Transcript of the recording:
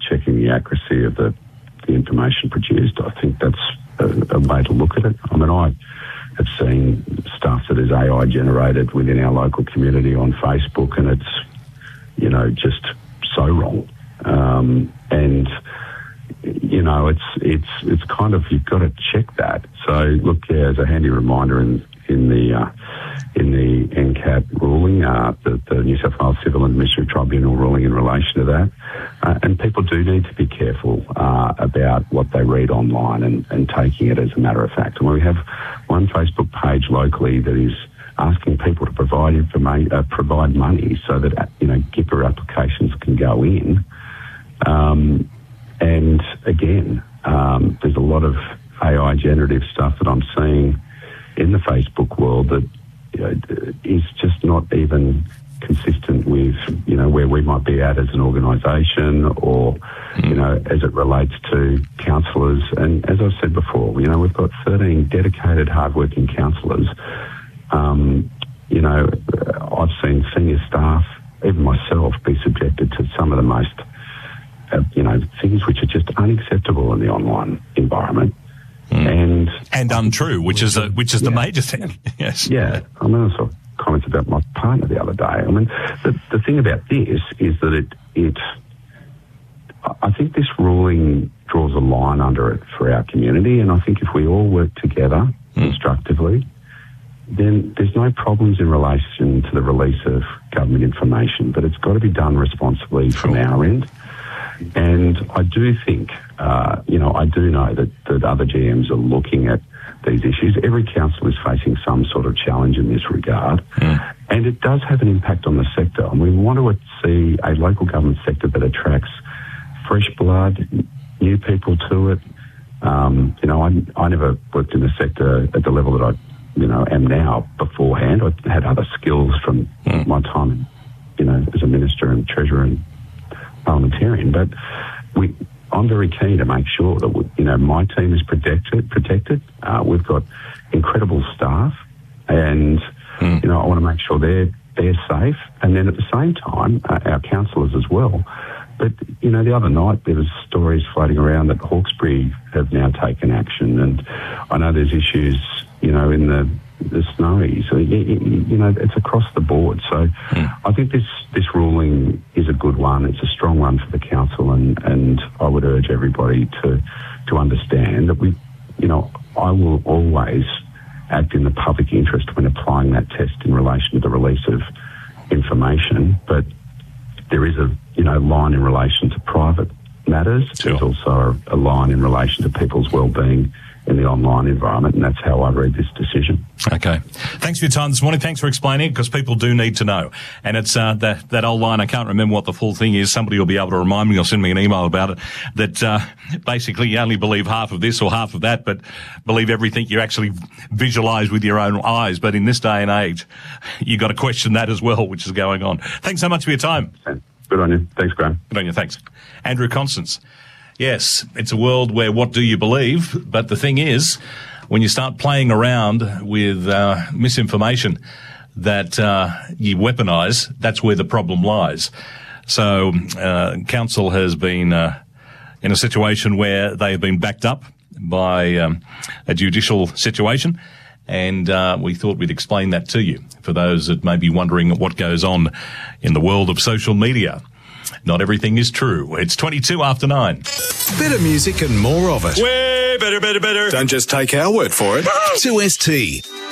checking the accuracy of the information produced. I think that's a way to look at it. I mean, I have seen stuff that is AI generated within our local community on Facebook, and it's, you know, just so wrong. And you know, it's kind of, you've got to check that. So look, yeah, as a handy reminder in the NCAT ruling, the New South Wales Civil and Administrative Tribunal ruling in relation to that, and people do need to be careful about what they read online and taking it as a matter of fact. And we have one Facebook page locally that is asking people to provide money so that, you know, GIPA applications can go in. And again, there's a lot of AI generative stuff that I'm seeing in the Facebook world that, you know, is just not even consistent with, you know, where we might be at as an organisation, or, you know, as it relates to counsellors. And as I've said before, you know, we've got 13 dedicated, hardworking counsellors. You know, I've seen senior staff, even myself, be subjected to some of the most, you know, things which are just unacceptable in the online environment. And untrue, which is the major thing. Yes. Yeah. I mean, I saw comments about my partner the other day. I mean, the thing about this is that I think this ruling draws a line under it for our community, and I think if we all work together constructively, then there's no problems in relation to the release of government information, but it's got to be done responsibly from our end. And I do think, you know, I do know that other GMs are looking at these issues. Every council is facing some sort of challenge in this regard, and it does have an impact on the sector. And we want to see a local government sector that attracts fresh blood, new people to it. You know, I never worked in the sector at the level that I, you know, am now beforehand. I had other skills from my time, you know, as a minister and treasurer and parliamentarian, but I'm very keen to make sure that, you know, my team is protected. We've got incredible staff, and you know, I want to make sure they're safe, and then at the same time, our councillors as well. But you know, the other night there was stories floating around that Hawkesbury have now taken action, and I know there's issues, you know, in the Snowy. So, you know, it's across the board. So I think this ruling is a good one. It's a strong one for the council, and I would urge everybody to understand that you know, I will always act in the public interest when applying that test in relation to the release of information. But there is a, you know, line in relation to private matters. Sure. There's also a line in relation to people's well-being in the online environment, and that's how I read this decision. Okay. Thanks for your time this morning. Thanks for explaining it, because people do need to know. And it's that old line, I can't remember what the full thing is. Somebody will be able to remind me or send me an email about it, that basically you only believe half of this or half of that, but believe everything you actually visualise with your own eyes. But in this day and age, you've got to question that as well, which is going on. Thanks so much for your time. Good on you. Thanks, Graham. Good on you. Thanks. Andrew Constance. Yes, it's a world where what do you believe? But the thing is, when you start playing around with misinformation that you weaponise, that's where the problem lies. So council has been in a situation where they have been backed up by a judicial situation, and we thought we'd explain that to you for those that may be wondering what goes on in the world of social media. Not everything is true. It's 22 after 9. Better music and more of it. Way better. Don't just take our word for it. 2ST.